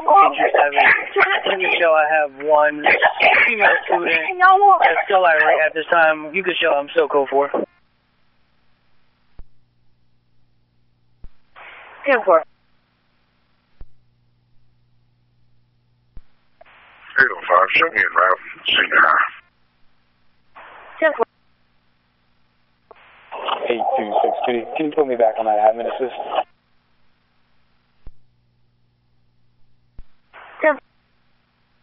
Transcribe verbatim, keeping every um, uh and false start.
Feature seven. In the show, I have one female student that's still irate at this time. You can show I'm still code four. ten four. eight oh five, show me en route, senior high. ten four. eight two six two. Can you put me back on that admin assist?